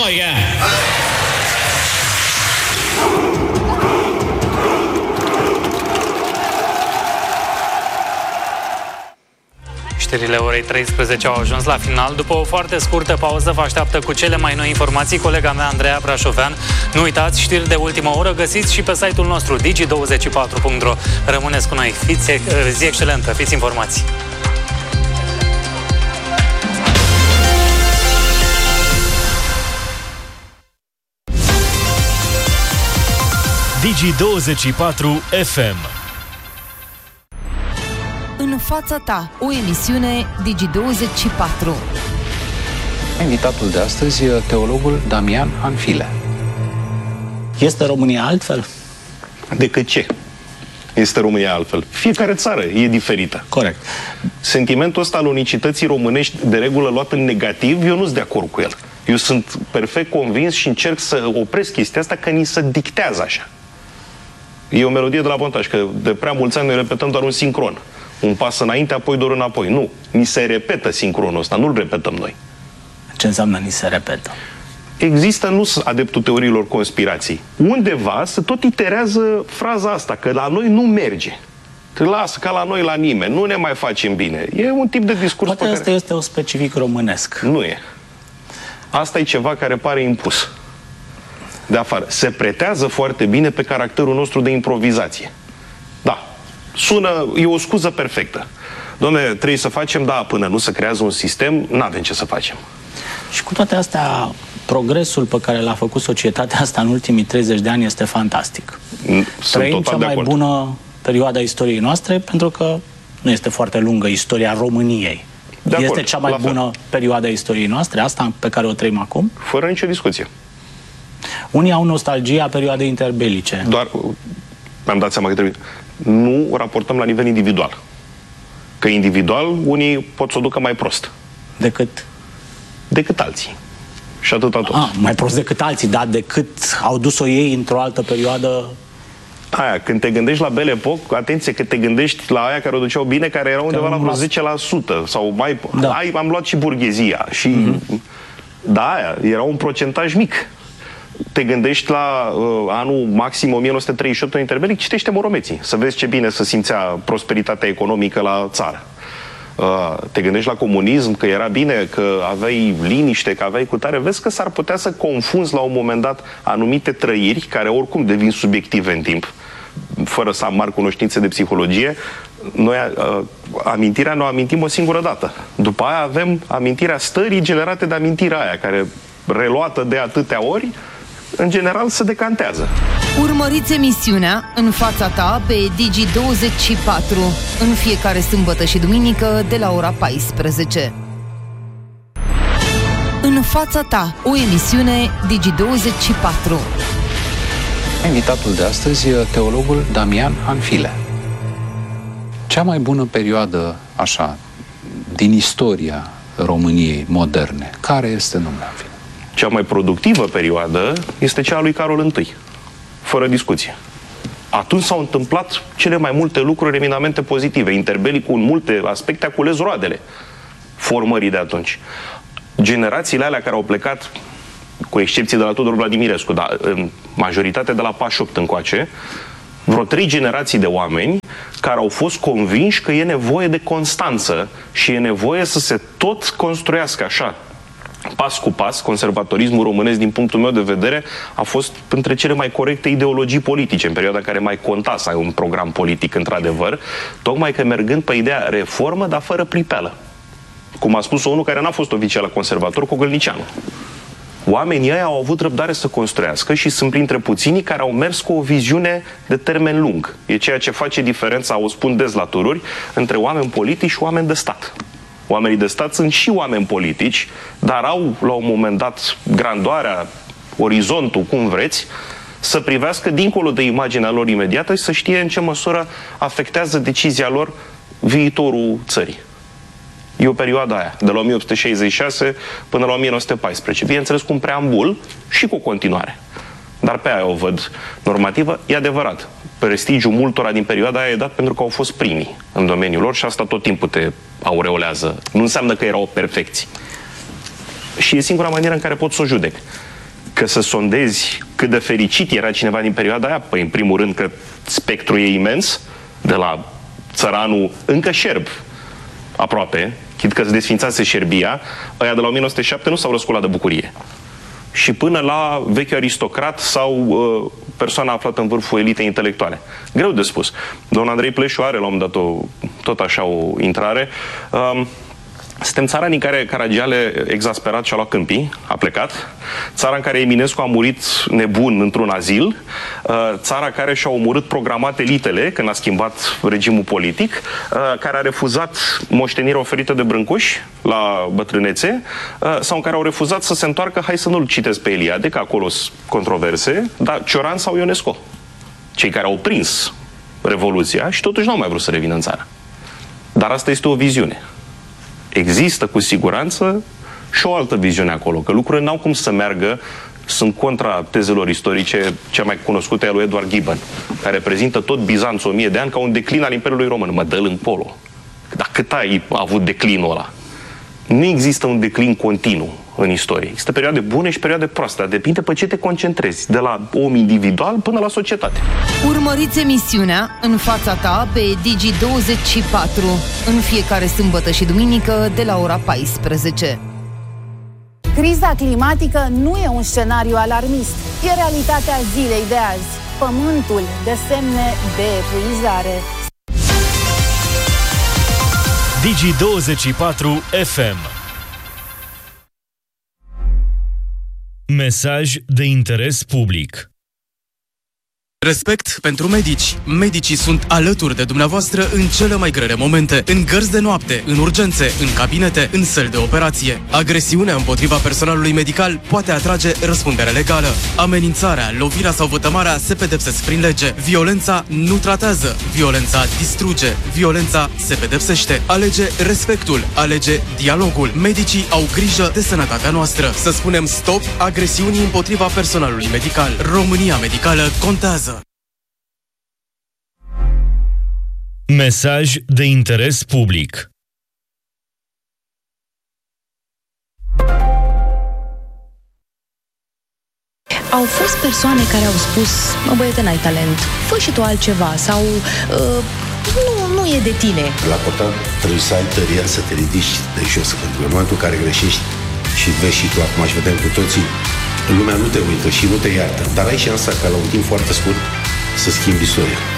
Hello again. Știrile orei 13 au ajuns la final. După o foarte scurtă pauză vă așteaptă cu cele mai noi informații colega mea, Andreea Brașovean. Nu uitați, știri de ultimă oră găsiți și pe site-ul nostru digi24.ro. Rămâneți cu noi, fiți zi excelentă, fiți informați. Digi24 FM. În fața ta, o emisiune Digi24. Invitatul de astăzi, teologul Damian Hanfile. Este România altfel? Decât ce? Este România altfel. Fiecare țară e diferită. Corect. Sentimentul ăsta al unicității românești, de regulă luat în negativ, eu nu sunt de acord cu el. Eu sunt perfect convins și încerc să opresc chestia asta, că ni se dictează așa. E o melodie de la Pontaș, că de prea mulți ani noi repetăm doar un sincron. Un pas înainte, apoi doar înapoi. Nu. Ni se repetă sincronul ăsta, nu-l repetăm noi. Ce înseamnă ni se repetă? Există, nu sunt adeptul teoriilor conspirației. Undeva se tot iterează fraza asta, că la noi nu merge. Te lasă ca la noi la nimeni, nu ne mai facem bine. E un tip de discurs. Poate asta este o specific românesc. Nu e. Asta e ceva care pare impus de afară. Se pretează foarte bine pe caracterul nostru de improvizație. Da. Sună, e o scuză perfectă. Dom'le, trebuie să facem, da, până nu se creează un sistem, n-avem ce să facem. Și cu toate astea, progresul pe care l-a făcut societatea asta în ultimii 30 de ani este fantastic. Trăim cea mai bună perioadă a istoriei noastre, pentru că nu este foarte lungă istoria României. Este cea mai bună perioadă a istoriei noastre, asta pe care o trăim acum? Fără nicio discuție. Unii au nostalgia perioadei interbelice. Doar, mi-am dat seama că trebuie... Nu o raportăm la nivel individual. Că individual, unii pot să o ducă mai prost. Decât? Decât alții. Și atâta tot. Mai prost decât alții, dar decât au dus-o ei într-o altă perioadă... Aia, când te gândești la Belle Époque, atenție, că te gândești la aia care o duceau bine, care era undeva la vreo 10% sau mai... Da. Am luat și burghezia. Și... Da, aia, era un procentaj mic. Te gândești la anul maxim 1938 în interbelic, citește Moromeții, să vezi ce bine se simțea prosperitatea economică la țară. Te gândești la comunism, că era bine, că aveai liniște, că aveai cutare, vezi că s-ar putea să confunzi la un moment dat anumite trăiri, care oricum devin subiective în timp, fără să am mari cunoștințe de psihologie. Noi amintirea ne o amintim o singură dată. După aia avem amintirea stării generate de amintirea aia, care, reluată de atâtea ori, în general se decantează. Urmăriți emisiunea În fața ta pe Digi24 în fiecare sâmbătă și duminică de la ora 14. În fața ta, o emisiune Digi24. Invitatul de astăzi, teologul Damian Hanfile. Cea mai bună perioadă, așa, din istoria României moderne, care este, domnule Hanfile? Cea mai productivă perioadă este cea a lui Carol I, fără discuție. Atunci s-au întâmplat cele mai multe lucruri eminamente pozitive. Interbelicul, în multe aspecte, a cules roadele formării de atunci. Generațiile alea care au plecat, cu excepție de la Tudor Vladimirescu, dar în majoritate de la Pași 8 încoace, vreo 3 generații de oameni care au fost convinși că e nevoie de constanță și e nevoie să se tot construiască așa, pas cu pas. Conservatorismul românesc, din punctul meu de vedere, a fost între cele mai corecte ideologii politice în perioada în care mai conta să ai un program politic, într-adevăr, tocmai că mergând pe ideea reformă, dar fără plipeală. Cum a spus unul care n-a fost oficial conservator, Cogălnicianu. Oamenii ăia au avut răbdare să construiască și sunt printre puținii care au mers cu o viziune de termen lung. E ceea ce face diferența, o spun des la tururi, între oameni politici și oameni de stat. Oamenii de stat sunt și oameni politici, dar au, la un moment dat, grandoarea, orizontul, cum vreți, să privească dincolo de imaginea lor imediată și să știe în ce măsură afectează decizia lor viitorul țării. E o perioadă aia, de la 1866 până la 1914. Bineînțeles, cu un preambul și cu o continuare. Dar pe aia o văd normativă. E adevărat, prestigiul multora din perioada aia e dat pentru că au fost primii în domeniul lor și asta tot timpul te aureolează. Nu înseamnă că erau perfecți. Și e singura manieră în care pot să o judec. că să sondezi cât de fericit era cineva din perioada aia? Păi, în primul rând, că spectrul e imens, de la țăranul încă șerb, aproape, chit că se desfințase Șerbia, ăia de la 1907 nu s-au răsculat de bucurie. Și până la vechiul aristocrat sau persoana aflată în vârful elitei intelectuale. Greu de spus. Domnul Andrei Pleșu are la un moment dat tot așa o intrare. Suntem țara în care Caragiale, exasperat, și-a luat câmpii, a plecat. Țara în care Eminescu a murit nebun într-un azil. Țara care și-a omorât programat elitele când a schimbat regimul politic. Care a refuzat moștenirea oferită de Brâncuș la bătrânețe. Sau în care au refuzat să se întoarcă, hai să nu-l citesc pe Eliade, că acolo sunt controverse, dar Cioran sau Ionesco. Cei care au prins Revoluția și totuși n-au mai vrut să revină în țară. Dar asta este o viziune. Există cu siguranță și o altă viziune acolo, că lucrurile n-au cum să meargă, sunt contra tezelor istorice, cea mai cunoscută a lui Edward Gibbon, care prezintă tot Bizanțul 1000 de ani ca un declin al Imperiului Român. Mă dă-l în polo. Dar cât ai avut declinul ăla? Nu există un declin continuu în istorie. Există perioade bune și perioade proaste. Depinde pe ce te concentrezi, de la om individual până la societate. Urmăriți emisiunea În fața ta pe Digi24 în fiecare sâmbătă și duminică de la ora 14. Criza climatică nu e un scenariu alarmist. E realitatea zilei de azi. Pământul dă semne de epuizare. Digi24 FM. Mesaj de interes public. Respect pentru medici. Medicii sunt alături de dumneavoastră în cele mai grele momente, în gărzi de noapte, în urgențe, în cabinete, în săli de operație. Agresiunea împotriva personalului medical poate atrage răspundere legală. Amenințarea, lovirea sau vătămarea se pedepsesc prin lege. Violența nu tratează, violența distruge, violența se pedepsește. Alege respectul, alege dialogul. Medicii au grijă de sănătatea noastră. Să spunem stop agresiunii împotriva personalului medical. România medicală contează. Mesaj de interes public. Au fost persoane care au spus: mă, băiete, n-ai talent, fă și tu altceva, sau nu e de tine. La portat trebuie să ai tăria să te ridici de jos, pentru că în momentul în care greșești și vezi și tu, acum și vedem cu toții, lumea nu te uită și nu te iartă, dar ai șansa ca la un timp foarte scurt să schimbi istoria.